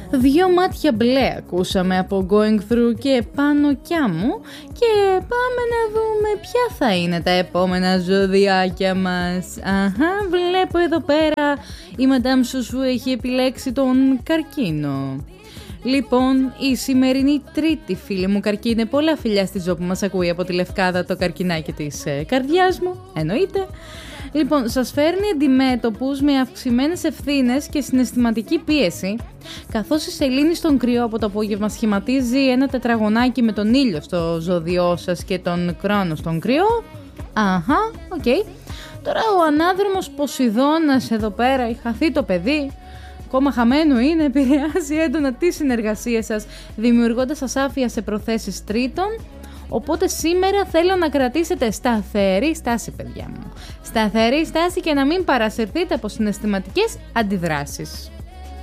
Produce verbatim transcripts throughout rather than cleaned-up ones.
Δυο μάτια μπλε ακούσαμε από Going Through και Πάνω Κιά Μου και πάμε να δούμε ποια θα είναι τα επόμενα ζωδιάκια μας. Αχα, βλέπω εδώ πέρα η Madame Σουσού έχει επιλέξει τον καρκίνο. Λοιπόν, η σημερινή τρίτη φίλη μου καρκίνε, πολλά φιλιά στη Ζω που μας ακούει από τη Λευκάδα, το καρκινάκι της ε, καρδιάς μου, εννοείται. Λοιπόν, σας φέρνει αντιμέτωπους με αυξημένες ευθύνες και συναισθηματική πίεση, καθώς η σελήνη στον κρυό από το απόγευμα σχηματίζει ένα τετραγωνάκι με τον ήλιο στο ζώδιό σας και τον Κρόνο στον κρυό. Αχα, οκ. Okay. Τώρα ο ανάδρομος Ποσειδώνας εδώ πέρα, η χαθεί το παιδί, ακόμα χαμένο είναι, επηρεάζει έντονα τη συνεργασία σας, δημιουργώντας ασάφεια σε προθέσεις τρίτων. Οπότε σήμερα θέλω να κρατήσετε σταθερή στάση, παιδιά μου. Σταθερή στάση και να μην παρασυρθείτε από συναισθηματικές αντιδράσεις.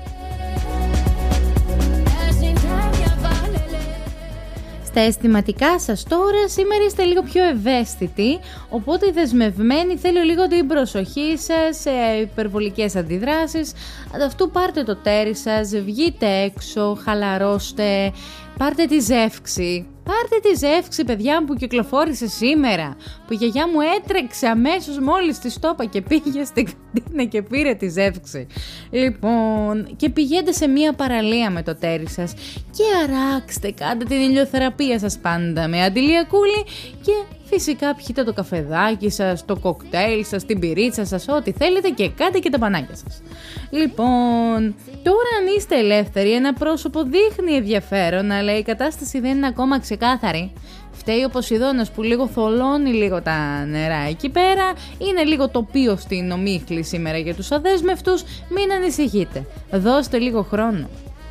Στα αισθηματικά σας τώρα, σήμερα είστε λίγο πιο ευαίσθητοι, οπότε δεσμευμένοι, θέλω λίγο την προσοχή σας σε υπερβολικές αντιδράσεις. Αυτού πάρτε το τέρι σας, βγείτε έξω, χαλαρώστε, πάρτε τη ζεύξη. Πάρτε τη ζεύξη, παιδιά μου, που κυκλοφόρησε σήμερα, που η γιαγιά μου έτρεξε αμέσως μόλις τη το είπα και πήγε στην καντίνα και πήρε τη ζεύξη. Λοιπόν, και πηγαίνετε σε μία παραλία με το τέρι σας και αράξτε, κάντε την ηλιοθεραπεία σας πάντα με αντιλιακούλη και φυσικά πιείτε το καφεδάκι σας, το κοκτέιλ σας, την πυρίτσα σας, ό,τι θέλετε και κάντε και τα πανάκια σας. Λοιπόν, τώρα αν είστε ελεύθεροι, ένα πρόσωπο δείχνει ενδιαφέρον, αλλά η κατάσταση δεν είναι ακόμα ξεκάθαρη. Φταίει ο Ποσειδώνας που λίγο θολώνει λίγο τα νερά εκεί πέρα, είναι λίγο τοπίο στην ομίχλη σήμερα για τους αδέσμευτους, μην ανησυχείτε, δώστε λίγο χρόνο.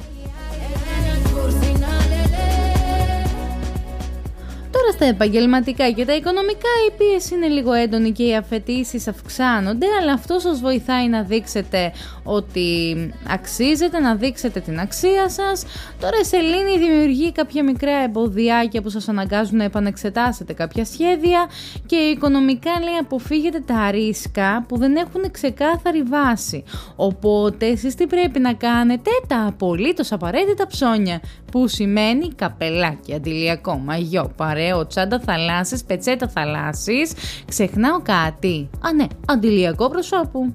Τώρα στα επαγγελματικά και τα οικονομικά η πίεση είναι λίγο έντονη και οι απαιτήσεις αυξάνονται, αλλά αυτό σας βοηθάει να δείξετε ότι αξίζετε, να δείξετε την αξία σας. Τώρα η σελήνη δημιουργεί κάποια μικρά εμποδιάκια που σας αναγκάζουν να επανεξετάσετε κάποια σχέδια και οικονομικά λέει αποφύγετε τα ρίσκα που δεν έχουν ξεκάθαρη βάση. Οπότε εσείς τι πρέπει να κάνετε? Τα απολύτως απαραίτητα ψώνια, που σημαίνει καπελάκι, αντιλιακό, μαγιό, παρέο, τσάντα θαλάσσης, πετσέτα θαλάσσης. Ξεχνάω κάτι. Α, ναι, αντιλιακό προσώπου.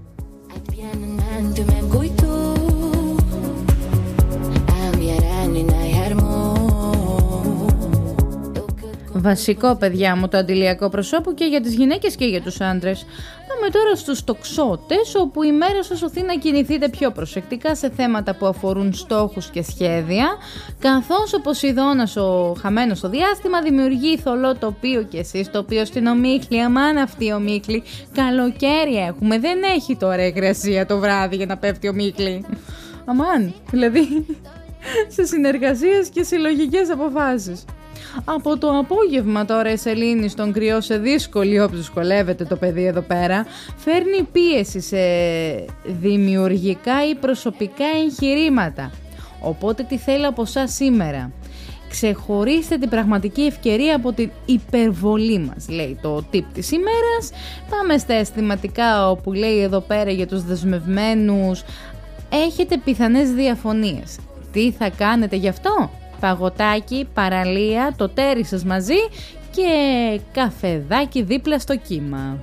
Βασικό, παιδιά μου, το αντιλιακό προσώπου και για τις γυναίκες και για τους άντρες. Πάμε τώρα στους τοξότες, όπου η μέρα σας σωθεί να κινηθείτε πιο προσεκτικά σε θέματα που αφορούν στόχους και σχέδια, καθώς ο Ποσειδώνας, ο χαμένος στο διάστημα, δημιουργεί θολό τοπίο και εσείς τοπίο στην ομίχλη. Αμάν αυτή η ομίχλη, καλοκαίρι έχουμε, δεν έχει τώρα υγρασία το βράδυ για να πέφτει ομίχλη. Αμάν, δηλαδή σε συνεργασίες και συλλογικές αποφάσεις. Από το απόγευμα τώρα η σελήνη στον κρυό σε δύσκολη, όπου δυσκολεύεται το παιδί εδώ πέρα, φέρνει πίεση σε δημιουργικά ή προσωπικά εγχειρήματα. Οπότε τι θέλω από εσάς σήμερα? Ξεχωρίστε την πραγματική ευκαιρία από την υπερβολή μας, λέει το tip της ημέρας. Πάμε στα αισθηματικά, όπου λέει εδώ πέρα για τους δεσμευμένους, έχετε πιθανές διαφωνίες. Τι θα κάνετε γι' αυτό? Παγωτάκι, παραλία, το τέρι σας μαζί και καφεδάκι δίπλα στο κύμα.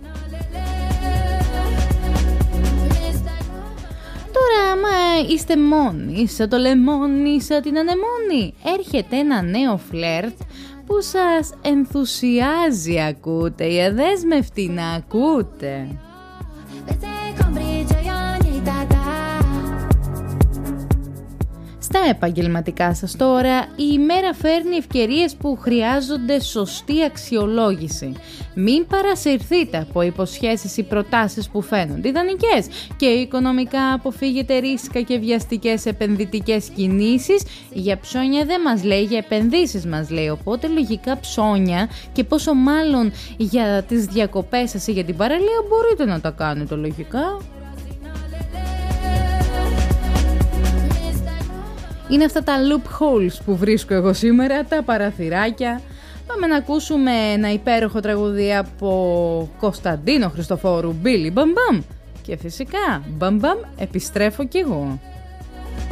Τώρα άμα είστε μόνοι, σαν το λεμόνι, σαν την ανεμόνη, έρχεται ένα νέο φλερτ που σας ενθουσιάζει, ακούτε, οι αδέσμευτοι να ακούτε. Στα επαγγελματικά σας τώρα, η ημέρα φέρνει ευκαιρίες που χρειάζονται σωστή αξιολόγηση. Μην παρασυρθείτε από υποσχέσεις ή προτάσεις που φαίνονται ιδανικές και οικονομικά αποφύγετε ρίσκα και βιαστικές επενδυτικές κινήσεις. Για ψώνια δεν μας λέει, για επενδύσεις μας λέει, οπότε λογικά ψώνια και πόσο μάλλον για τις διακοπές σας ή για την παραλία μπορείτε να τα κάνετε λογικά. Είναι αυτά τα loopholes που βρίσκω εγώ σήμερα, τα παραθυράκια. Πάμε να ακούσουμε ένα υπέροχο τραγούδι από Κωνσταντίνο Χριστοφόρου, Μπίλι Μπαμπαμ. Και φυσικά, μπαμπαμ, επιστρέφω κι εγώ.